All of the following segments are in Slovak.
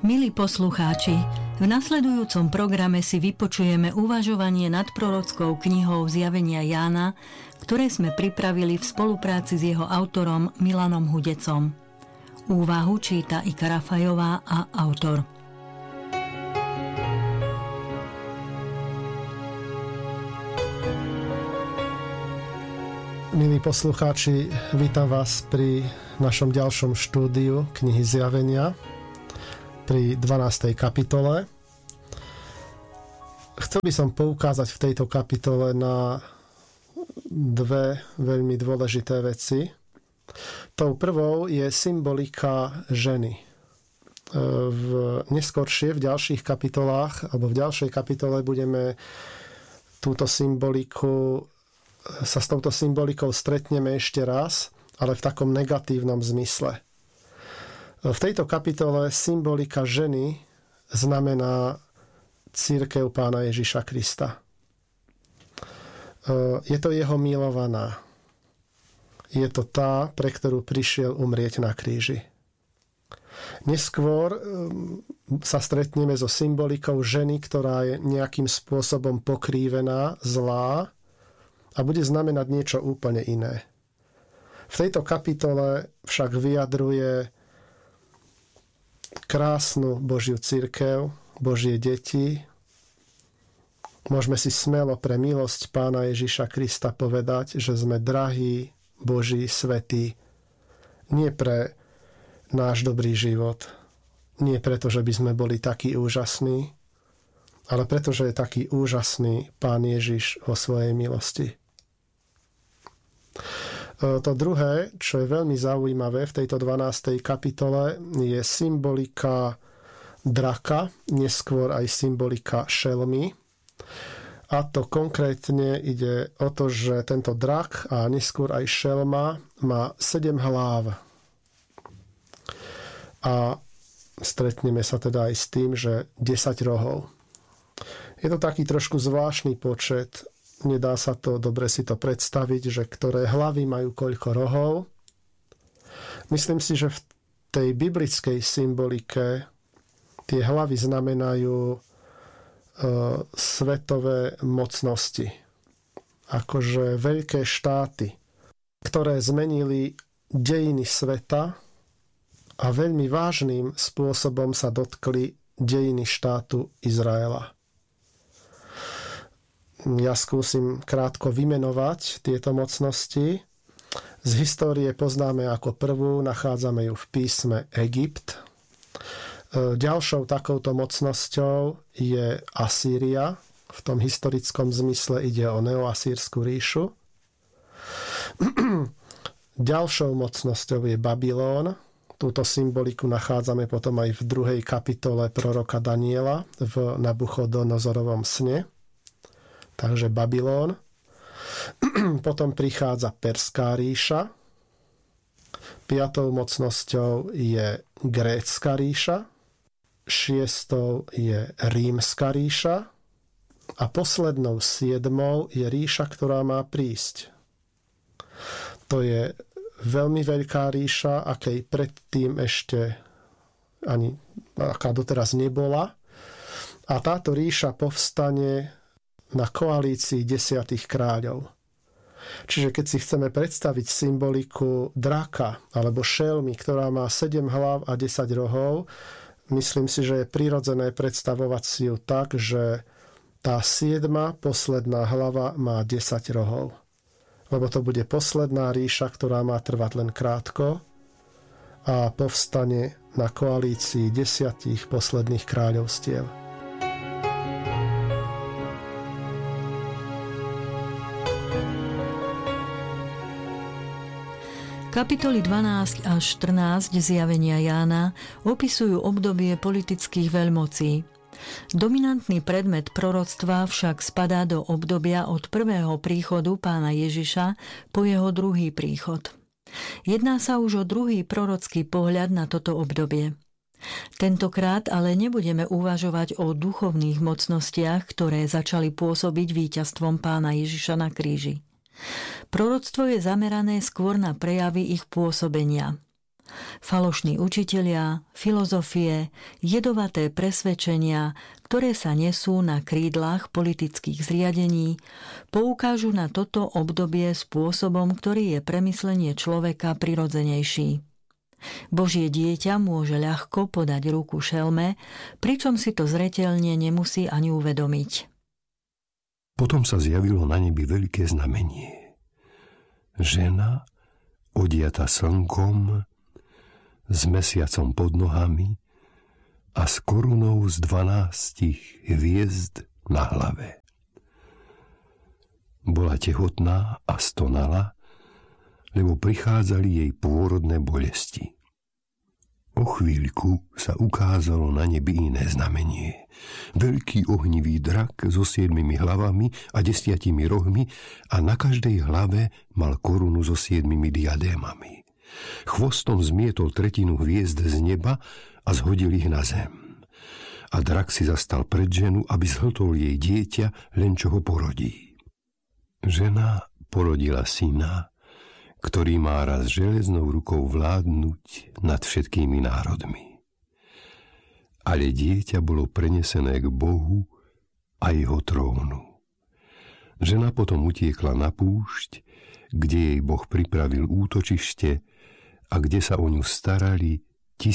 Milí poslucháči, v nasledujúcom programe si vypočujeme uvažovanie nad prorockou knihou Zjavenia Jána, ktoré sme pripravili v spolupráci s jeho autorom Milanom Hudecom. Úvahu číta Ika Rafajová a autor. Milí poslucháči, vítam vás pri našom ďalšom štúdiu knihy Zjavenia, pri 12. kapitole. Chcel by som poukázať v tejto kapitole na dve veľmi dôležité veci. Tou prvou je symbolika ženy. Neskôršie v ďalších kapitolách, alebo v ďalšej kapitole budeme sa s touto symbolikou stretneme ešte raz, ale v takom negatívnom zmysle. V tejto kapitole symbolika ženy znamená cirkev Pána Ježiša Krista. Je to jeho milovaná. Je to tá, pre ktorú prišiel umrieť na kríži. Neskôr sa stretneme so symbolikou ženy, ktorá je nejakým spôsobom pokrívená, zlá a bude znamenať niečo úplne iné. V tejto kapitole však vyjadruje krásnu Božiu cirkev, Božie deti. Môžeme si smelo pre milosť Pána Ježiša Krista povedať, že sme drahí, Boží, svätí. Nie pre náš dobrý život. Nie preto, že by sme boli takí úžasní, ale preto, že je taký úžasný Pán Ježiš vo svojej milosti. To druhé, čo je veľmi zaujímavé v tejto 12. kapitole, je symbolika draka, neskôr aj symbolika šelmy. A to konkrétne ide o to, že tento drak a neskôr aj šelma má 7 hlav. A stretneme sa teda aj s tým, že 10 rohov. Je to taký trošku zvláštny počet. Nedá sa to dobre si to predstaviť, že ktoré hlavy majú koľko rohov. Myslím si, že v tej biblickej symbolike tie hlavy znamenajú svetové mocnosti. Akože veľké štáty, ktoré zmenili dejiny sveta a veľmi vážnym spôsobom sa dotkli dejiny štátu Izraela. Ja skúsim krátko vymenovať tieto mocnosti. Z histórie poznáme ako prvú, nachádzame ju v písme Egypt. Ďalšou takouto mocnosťou je Asýria. V tom historickom zmysle ide o neoasýrsku ríšu. Ďalšou mocnosťou je Babylón. Túto symboliku nachádzame potom aj v 2. kapitole proroka Daniela v Nabuchodonozorovom sne. Takže Babylón. Potom prichádza Perská ríša. 5. mocnosťou je Grécka ríša. 6. je Rímska ríša. A poslednou 7. je ríša, ktorá má prísť. To je veľmi veľká ríša, akej predtým ešte ani aká doteraz nebola. A táto ríša povstane na koalícii 10 kráľov. Čiže keď si chceme predstaviť symboliku draka alebo šelmy, ktorá má 7 hlav a 10 rohov, myslím si, že je prirodzené predstavovať si ju tak, že tá 7. posledná hlava má 10 rohov. Lebo to bude posledná ríša, ktorá má trvať len krátko a povstane na koalícii 10 posledných kráľovstiev. Kapitoly 12 až 14 Zjavenia Jána opisujú obdobie politických veľmocí. Dominantný predmet proroctva však spadá do obdobia od prvého príchodu Pána Ježiša po jeho druhý príchod. Jedná sa už o druhý prorocký pohľad na toto obdobie. Tentokrát ale nebudeme uvažovať o duchovných mocnostiach, ktoré začali pôsobiť víťazstvom Pána Ježiša na kríži. Proroctvo je zamerané skôr na prejavy ich pôsobenia. Falošní učitelia, filozofie, jedovaté presvedčenia, ktoré sa nesú na krídlach politických zriadení, poukážu na toto obdobie spôsobom, ktorý je pre myslenie človeka prirodzenejší. Božie dieťa môže ľahko podať ruku šelme, pričom si to zreteľne nemusí ani uvedomiť. Potom sa zjavilo na nebi veľké znamenie. Žena, odiata slnkom, s mesiacom pod nohami a s korunou z 12 hviezd na hlave. Bola tehotná a stonala, lebo prichádzali jej pôrodné bolesti. O chvíľku sa ukázalo na nebi iné znamenie. Veľký ohnivý drak so 7 hlavami a 10 rohmi a na každej hlave mal korunu so 7 diadémami. Chvostom zmietol 1/3 hviezd z neba a zhodil ich na zem. A drak si zastal pred ženu, aby zhltol jej dieťa, len čo ho porodí. Žena porodila syna, ktorý má raz železnou rukou vládnuť nad všetkými národmi. Ale dieťa bolo prenesené k Bohu a jeho trónu. Žena potom utiekla na púšť, kde jej Boh pripravil útočište a kde sa o ňu starali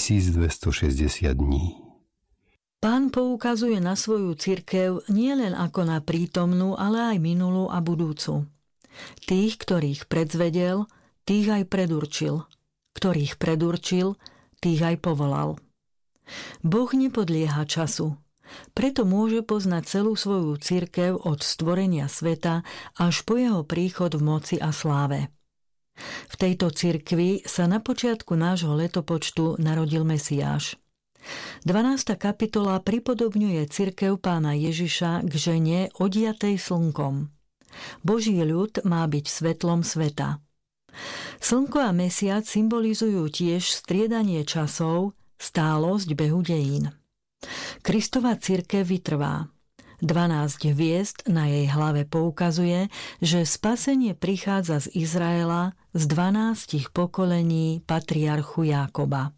1260 dní. Pán poukazuje na svoju cirkev nielen ako na prítomnú, ale aj minulú a budúcu. Tých, ktorých predzvedel, tých aj predurčil. Ktorých predurčil, tých aj povolal. Boh nepodlieha času. Preto môže poznať celú svoju cirkev od stvorenia sveta až po jeho príchod v moci a sláve. V tejto cirkvi sa na počiatku nášho letopočtu narodil Mesiáš. 12. kapitola pripodobňuje cirkev Pána Ježiša k žene odiatej slnkom. Boží ľud má byť svetlom sveta. Slnko a mesiac symbolizujú tiež striedanie časov, stálosť behu dejín. Kristova cirkev vytrvá. 12 hviezd na jej hlave poukazuje, že spasenie prichádza z Izraela z 12 pokolení patriarchu Jákoba.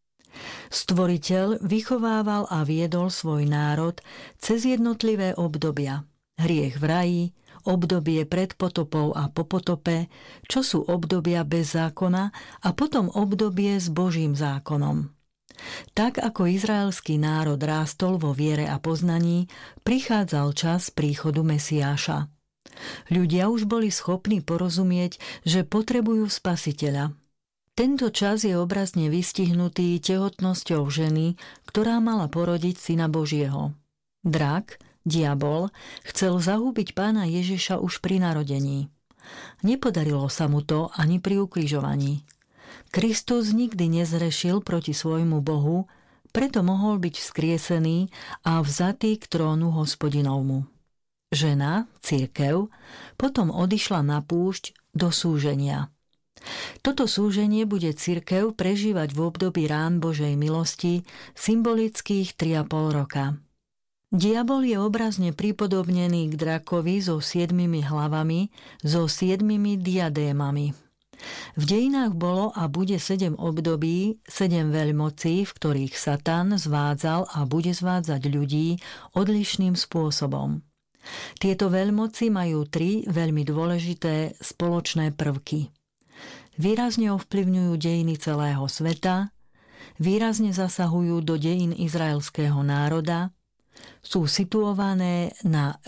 Stvoriteľ vychovával a viedol svoj národ cez jednotlivé obdobia. Hriech v raji, obdobie pred potopou a po potope, čo sú obdobia bez zákona, a potom obdobie s Božím zákonom. Tak ako izraelský národ rástol vo viere a poznaní, prichádzal čas príchodu Mesiáša. Ľudia už boli schopní porozumieť, že potrebujú spasiteľa. Tento čas je obrazne vystihnutý tehotnosťou ženy, ktorá mala porodiť syna Božieho. Drak, diabol, chcel zahubiť Pána Ježiša už pri narodení. Nepodarilo sa mu to ani pri ukrižovaní. Kristus nikdy nezrešil proti svojmu Bohu, preto mohol byť vzkriesený a vzatý k trónu Hospodinovmu. Žena, cirkev, potom odišla na púšť do súženia. Toto súženie bude cirkev prežívať v období rán Božej milosti, symbolických 3,5 roka. Diabol je obrazne pripodobnený k drakovi so 7 hlavami, so 7 diadémami. V dejinách bolo a bude 7 období, 7 veľmocí, v ktorých Satan zvádzal a bude zvádzať ľudí odlišným spôsobom. Tieto veľmoci majú 3 veľmi dôležité spoločné prvky. Výrazne ovplyvňujú dejiny celého sveta, výrazne zasahujú do dejín izraelského národa, sú situované na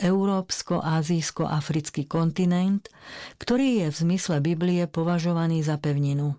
európsko-ázijsko-africký kontinent, ktorý je v zmysle Biblie považovaný za pevninu.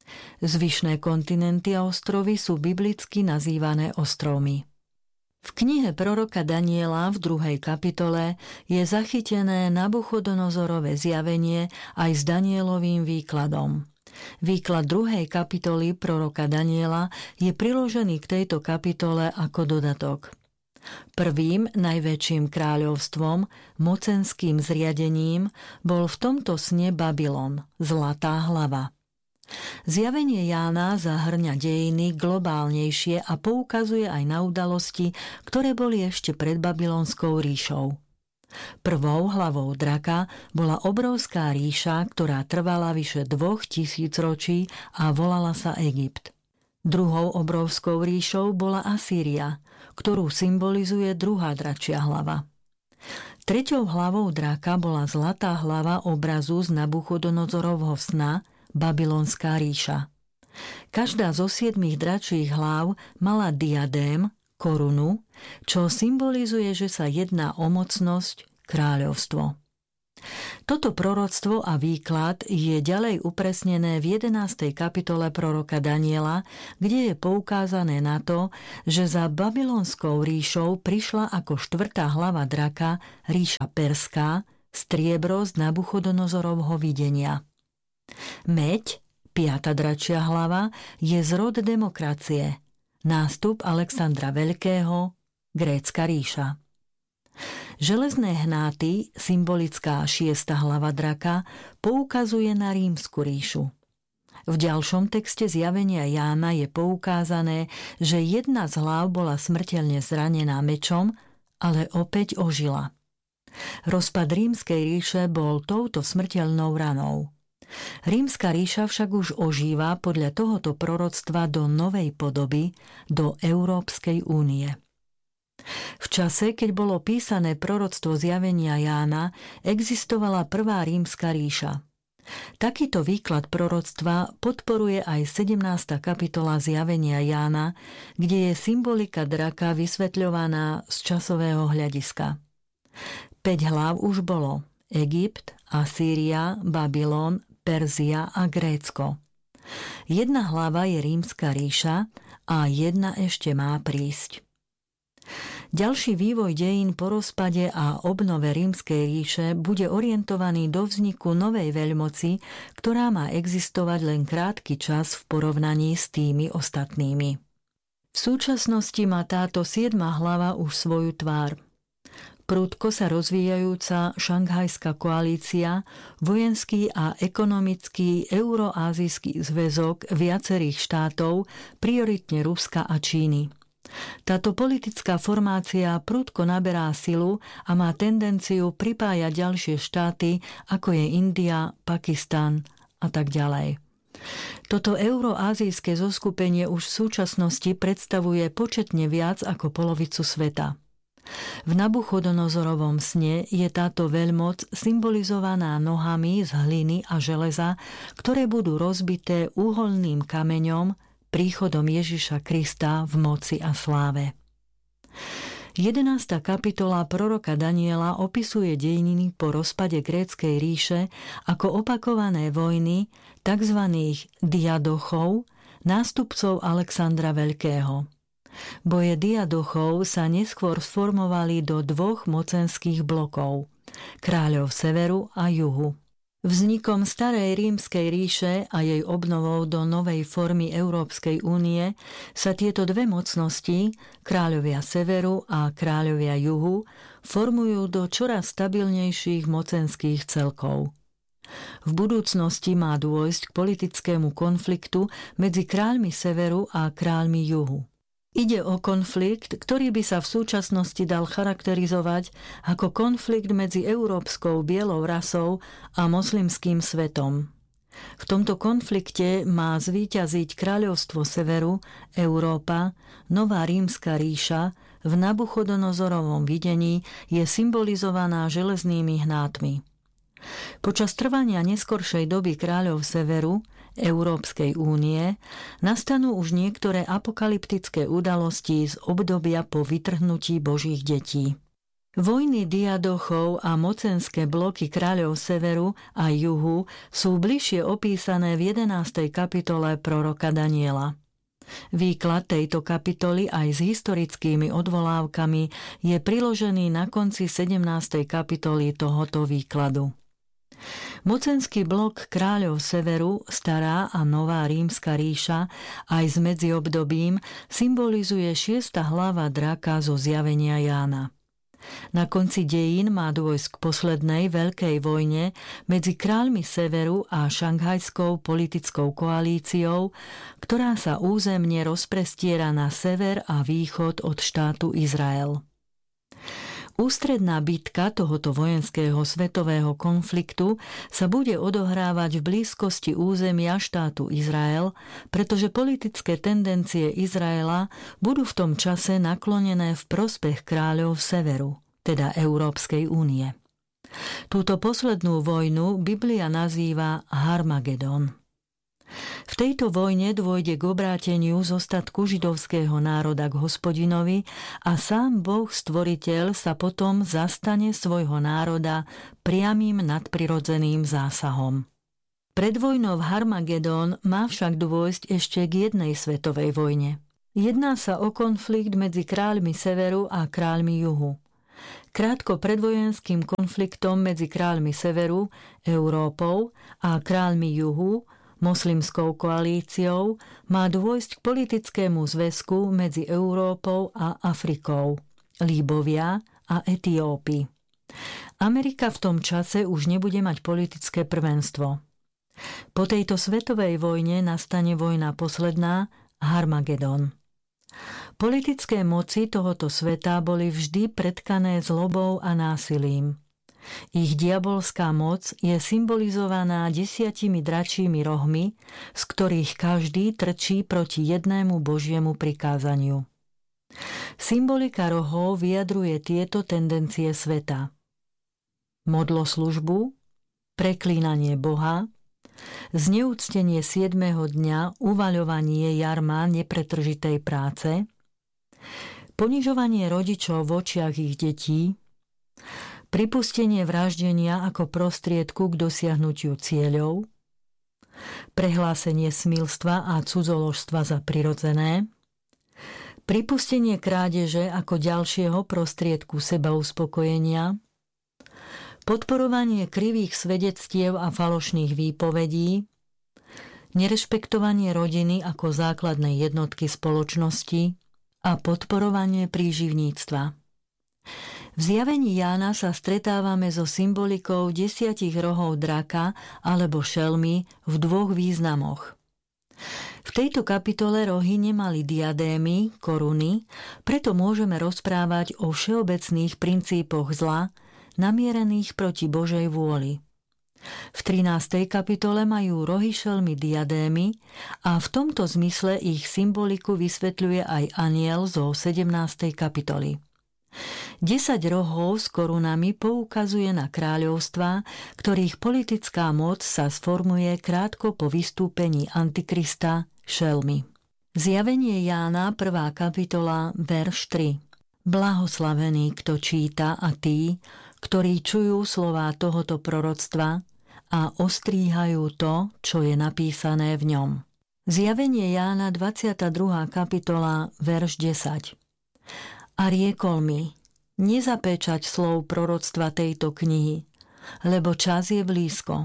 Zvyšné kontinenty a ostrovy sú biblicky nazývané ostrovmi. V knihe proroka Daniela v 2. kapitole je zachytené Nabuchodonozorové zjavenie aj s Danielovým výkladom. Výklad 2. kapitoly proroka Daniela je priložený k tejto kapitole ako dodatok. Prvým najväčším kráľovstvom, mocenským zriadením bol v tomto sne Babylon, zlatá hlava. Zjavenie Jána zahŕňa dejiny globálnejšie a poukazuje aj na udalosti, ktoré boli ešte pred Babylonskou ríšou. Prvou hlavou draka bola obrovská ríša, ktorá trvala vyše 2000 ročí a volala sa Egypt. Druhou obrovskou ríšou bola Asýria, ktorú symbolizuje druhá dračia hlava. Treťou hlavou draka bola zlatá hlava obrazu z Nabuchodonozorovho sna, Babylonská ríša. Každá zo 7 dračích hlav mala diadém, korunu, čo symbolizuje, že sa jedná o mocnosť, kráľovstvo. Toto proroctvo a výklad je ďalej upresnené v 11. kapitole proroka Daniela, kde je poukázané na to, že za Babylonskou ríšou prišla ako 4. hlava draka ríša perská, striebro z Nabuchodonozorovho videnia. Meď, 5. dračia hlava, je zrod demokracie, nástup Alexandra Veľkého, grécka ríša. Železné hnáty, symbolická 6. hlava draka, poukazuje na Rímsku ríšu. V ďalšom texte zjavenia Jána je poukázané, že jedna z hlav bola smrteľne zranená mečom, ale opäť ožila. Rozpad Rímskej ríše bol touto smrteľnou ranou. Rímska ríša však už ožíva podľa tohoto proroctva do novej podoby, do Európskej únie. V čase, keď bolo písané proroctvo zjavenia Jána, existovala prvá Rímska ríša. Takýto výklad proroctva podporuje aj 17. kapitola zjavenia Jána, kde je symbolika draka vysvetľovaná z časového hľadiska. 5 hlav už bolo: Egypt, Asýria, Babylon, Perzia a Grécko. Jedna hlava je Rímska ríša a jedna ešte má prísť. Ďalší vývoj dejín po rozpade a obnove Rímskej ríše bude orientovaný do vzniku novej veľmoci, ktorá má existovať len krátky čas v porovnaní s tými ostatnými. V súčasnosti má táto 7. hlava už svoju tvár. Prudko sa rozvíjajúca Šanghajská koalícia, vojenský a ekonomický euroázijský zväzok viacerých štátov, prioritne Ruska a Číny. Táto politická formácia prudko naberá silu a má tendenciu pripájať ďalšie štáty, ako je India, Pakistan a tak ďalej. Toto euroázijské zoskupenie už v súčasnosti predstavuje početne viac ako polovicu sveta. V Nabuchodonozorovom sne je táto veľmoc symbolizovaná nohami z hliny a železa, ktoré budú rozbité úholným kameňom, príchodom Ježiša Krista v moci a sláve. 11. kapitola proroka Daniela opisuje dejiny po rozpade gréckej ríše ako opakované vojny tzv. Diadochov, nástupcov Alexandra Veľkého. Boje diadochov sa neskôr sformovali do 2 mocenských blokov – kráľov severu a juhu. Vznikom starej Rímskej ríše a jej obnovou do novej formy Európskej únie sa tieto 2 mocnosti, kráľovia severu a kráľovia juhu, formujú do čoraz stabilnejších mocenských celkov. V budúcnosti má dôjsť k politickému konfliktu medzi kráľmi severu a kráľmi juhu. Ide o konflikt, ktorý by sa v súčasnosti dal charakterizovať ako konflikt medzi európskou bielou rasou a moslimským svetom. V tomto konflikte má zvíťaziť kráľovstvo severu, Európa, nová Rímska ríša, v Nabuchodonozorovom videní je symbolizovaná železnými hnátmi. Počas trvania neskoršej doby kráľov severu, Európskej únie, nastanú už niektoré apokalyptické udalosti z obdobia po vytrhnutí Božích detí. Vojny diadochov a mocenské bloky kráľov severu a juhu sú bližšie opísané v 11. kapitole proroka Daniela. Výklad tejto kapitoly aj s historickými odvolávkami je priložený na konci 17. kapitoly tohoto výkladu. Mocenský blok kráľov severu, stará a nová Rímska ríša, aj s medziobdobím symbolizuje 6. hlava draka zo zjavenia Jána. Na konci dejín má dôjsť k poslednej veľkej vojne medzi kráľmi severu a šanghajskou politickou koalíciou, ktorá sa územne rozprestiera na sever a východ od štátu Izrael. Ústredná bitka tohoto vojenského svetového konfliktu sa bude odohrávať v blízkosti územia štátu Izrael, pretože politické tendencie Izraela budú v tom čase naklonené v prospech kráľov severu, teda Európskej únie. Túto poslednú vojnu Biblia nazýva Harmagedon. V tejto vojne dôjde k obráteniu zostatku židovského národa k Hospodinovi a sám Boh Stvoriteľ sa potom zastane svojho národa priamym nadprirodzeným zásahom. Pred vojnou Harmagedon má však dôjsť ešte k jednej svetovej vojne. Jedná sa o konflikt medzi kráľmi severu a kráľmi juhu. Krátko pred vojenským konfliktom medzi kráľmi severu, Európou, a kráľmi juhu, moslimskou koalíciou, má dôjsť k politickému zväzku medzi Európou a Afrikou, Líbovia a Etiópi. Amerika v tom čase už nebude mať politické prvenstvo. Po tejto svetovej vojne nastane vojna posledná, Harmagedon. Politické moci tohoto sveta boli vždy pretkané zlobou a násilím. Ich diabolská moc je symbolizovaná 10 dračími rohmi, z ktorých každý trčí proti jednému Božiemu prikázaniu. Symbolika rohov vyjadruje tieto tendencie sveta. Modloslužbu, preklínanie Boha, zneúctenie 7. dňa, uvaľovanie jarma nepretržitej práce, ponižovanie rodičov v očiach ich detí, pripustenie vraždenia ako prostriedku k dosiahnutiu cieľov, prehlásenie smilstva a cudzoložstva za prirodzené, pripustenie krádeže ako ďalšieho prostriedku sebauspokojenia, podporovanie krivých svedectiev a falošných výpovedí, nerešpektovanie rodiny ako základnej jednotky spoločnosti a podporovanie príživníctva. V zjavení Jána sa stretávame so symbolikou 10 rohov draka alebo šelmy v 2 významoch. V tejto kapitole rohy nemali diadémy, koruny, preto môžeme rozprávať o všeobecných princípoch zla, namierených proti Božej vôli. V 13. kapitole majú rohy šelmy diadémy a v tomto zmysle ich symboliku vysvetľuje aj anjel zo 17. kapitoly. 10 rohov s korunami poukazuje na kráľovstvá, ktorých politická moc sa sformuje krátko po vystúpení Antikrista, šelmy. Zjavenie Jána, 1. kapitola, verš 3. Blahoslavený, kto číta, a tí, ktorí čujú slová tohoto proroctva a ostríhajú to, čo je napísané v ňom. Zjavenie Jána, 22. kapitola, verš 10. A riekol mi, nezapečať slov proroctva tejto knihy, lebo čas je blízko.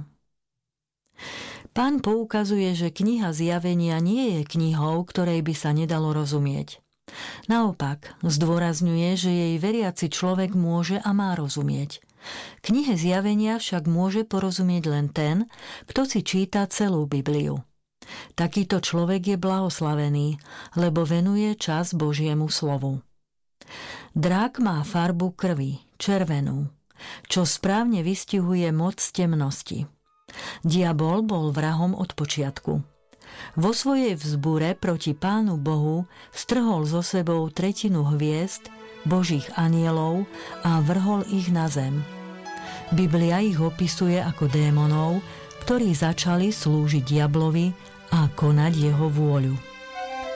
Pán poukazuje, že kniha Zjavenia nie je knihou, ktorej by sa nedalo rozumieť. Naopak, zdôrazňuje, že jej veriaci človek môže a má rozumieť. Knihe Zjavenia však môže porozumieť len ten, kto si číta celú Bibliu. Takýto človek je blahoslavený, lebo venuje čas Božiemu slovu. Drak má farbu krvi, červenú, čo správne vystihuje moc temnosti. Diabol bol vrahom od počiatku. Vo svojej vzbure proti Pánu Bohu strhol so sebou 1/3 hviezd, Božích anielov a vrhol ich na zem. Biblia ich opisuje ako démonov, ktorí začali slúžiť diablovi a konať jeho vôľu.